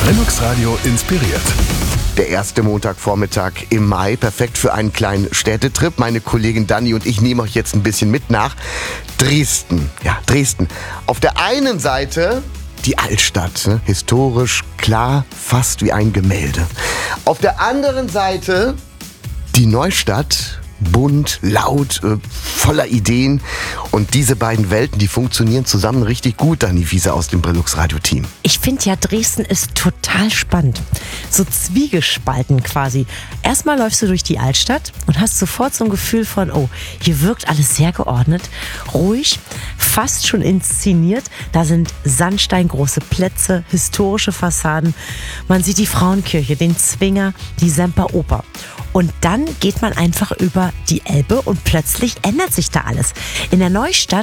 Brennux Radio inspiriert. Der erste Montagvormittag im Mai, perfekt für einen kleinen Städtetrip. Meine Kollegin Dani und ich nehmen euch jetzt ein bisschen mit nach Dresden. Ja, Dresden. Auf der einen Seite die Altstadt, ne? Historisch, klar, fast wie ein Gemälde. Auf der anderen Seite die Neustadt, bunt, laut, voller Ideen. Und diese beiden Welten, die funktionieren zusammen richtig gut, Dani Wiese aus dem Brennux Radio Team. Ich finde ja, Dresden ist total spannend. So zwiegespalten quasi. Erstmal läufst du durch die Altstadt und hast sofort so ein Gefühl von, oh, hier wirkt alles sehr geordnet, ruhig, fast schon inszeniert. Da sind sandsteingroße Plätze, historische Fassaden. Man sieht die Frauenkirche, den Zwinger, die Semperoper. Und dann geht man einfach über die Elbe und plötzlich ändert sich da alles. In der Neustadt